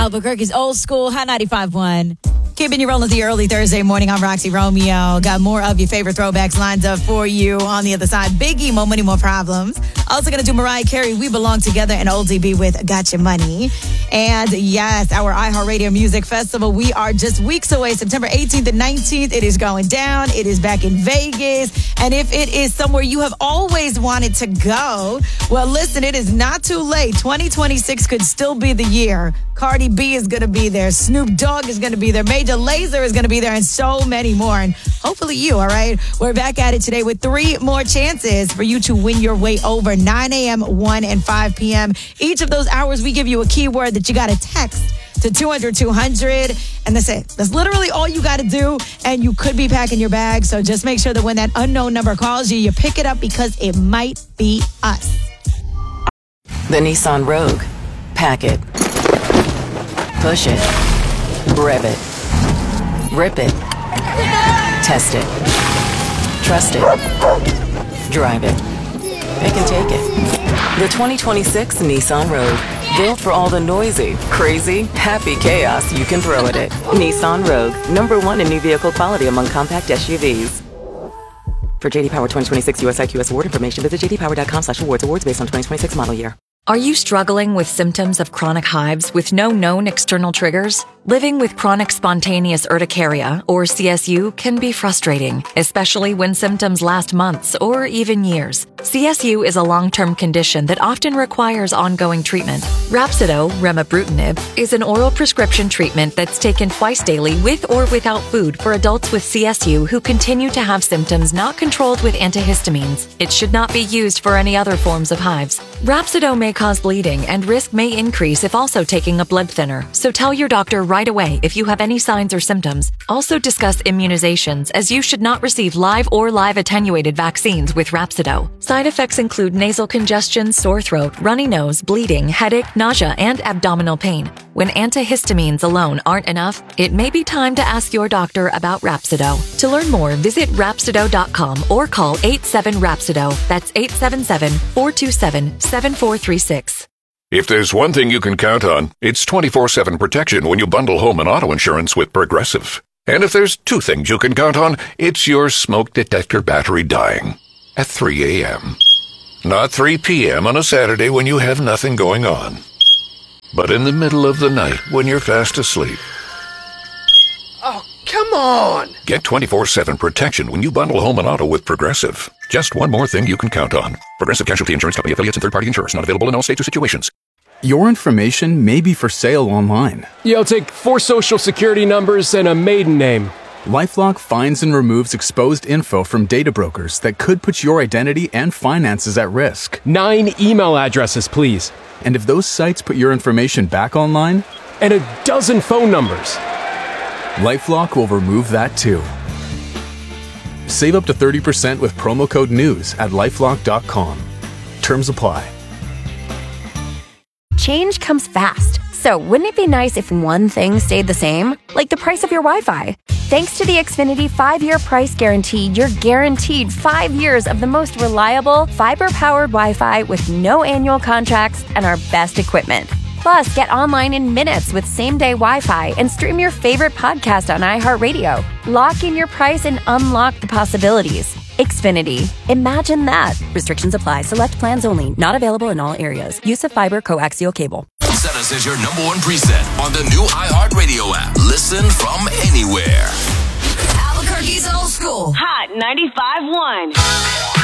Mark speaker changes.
Speaker 1: Albuquerque's Old School, Hot 95.1. Keeping you rolling through your early Thursday morning. I'm Roxy Romeo. Got more of your favorite throwbacks lined up for you on the other side. Big Emo, Money More Problems. Also going to do Mariah Carey, We Belong Together, and Old DB with Got Your Money. And yes, our iHeartRadio Music Festival. We are just weeks away, September 18th and 19th. It is going down. It is back in Vegas. And if it is somewhere you have always wanted to go, well, listen, it is not too late. 2026 could still be the year. Cardi B is going to be there. Snoop Dogg is going to be there. Major Lazer is going to be there, and so many more. And hopefully you, all right? We're back at it today with 3 more chances for you to win your way over 9 a.m., 1, and 5 p.m. Each of those hours, we give you a keyword that you got to text to 200-200, and that's it. That's literally all you got to do, and you could be packing your bag. So just make sure that when that unknown number calls you, you pick it up because it might be us.
Speaker 2: The Nissan Rogue. Pack it. Push it. Rev it. Rip it. Test it. Trust it. Drive it. Pick and take it. The 2026 Nissan Rogue. Built for all the noisy, crazy, happy chaos you can throw at it. Nissan Rogue. #1 in new vehicle quality among compact SUVs. For JD Power 2026 US IQ award information, visit jdpower.com/awards. Awards based on 2026 model year.
Speaker 3: Are you struggling with symptoms of chronic hives with no known external triggers? Living with chronic spontaneous urticaria, or CSU, can be frustrating, especially when symptoms last months or even years. CSU is a long-term condition that often requires ongoing treatment. Rhapsido, remibrutinib, is an oral prescription treatment that's taken twice daily with or without food for adults with CSU who continue to have symptoms not controlled with antihistamines. It should not be used for any other forms of hives. Rhapsido may cause bleeding, and risk may increase if also taking a blood thinner, so tell your doctor right away if you have any signs or symptoms. Also discuss immunizations, as you should not receive live or live attenuated vaccines with Rhapsido. Side effects include nasal congestion, sore throat, runny nose, bleeding, headache, nausea, and abdominal pain. When antihistamines alone aren't enough, it may be time to ask your doctor about Rhapsido. To learn more, visit Rhapsido.com or call 87-RHAPSIDO. That's 877-427-7436.
Speaker 4: If there's one thing you can count on, it's 24/7 protection when you bundle home and auto insurance with Progressive. And if there's 2 things you can count on, it's your smoke detector battery dying at 3 a.m. Not 3 p.m. on a Saturday when you have nothing going on, but in the middle of the night when you're fast asleep.
Speaker 5: Oh, come on!
Speaker 4: Get 24/7 protection when you bundle home and auto with Progressive. Just one more thing you can count on. Progressive Casualty Insurance Company, affiliates, and third-party insurers. Not available in all states or situations.
Speaker 6: Your information may be for sale online.
Speaker 7: Yeah, I'll take 4 social security numbers and a maiden name.
Speaker 6: LifeLock finds and removes exposed info from data brokers that could put your identity and finances at risk.
Speaker 7: 9 email addresses, please.
Speaker 6: And if those sites put your information back online?
Speaker 7: And a dozen phone numbers.
Speaker 6: LifeLock will remove that too. Save up to 30% with promo code NEWS at LifeLock.com. Terms apply.
Speaker 8: Change comes fast. So wouldn't it be nice if one thing stayed the same? Like the price of your Wi-Fi. Thanks to the Xfinity 5-year price guarantee, you're guaranteed 5 years of the most reliable, fiber-powered Wi-Fi with no annual contracts and our best equipment. Plus, get online in minutes with same-day Wi-Fi and stream your favorite podcast on iHeartRadio. Lock in your price and unlock the possibilities. Xfinity. Imagine that. Restrictions apply. Select plans only. Not available in all areas. Use of fiber coaxial cable.
Speaker 9: Set us as your #1 preset on the new iHeartRadio app. Listen from anywhere.
Speaker 1: Albuquerque's Old School.
Speaker 10: Hot 95.1.